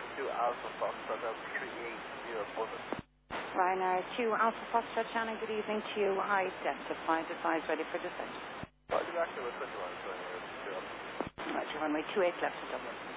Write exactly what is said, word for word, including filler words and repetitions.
two Alpha Foxtrot, three eight zero Bullet. Ryanair two Alpha Foxtrot, Shannon, good evening to you. Identified, advised, ready for descent. I'll be back to the twenty-one, so anyway, two up. Right, you're runway two eight left to Dublin.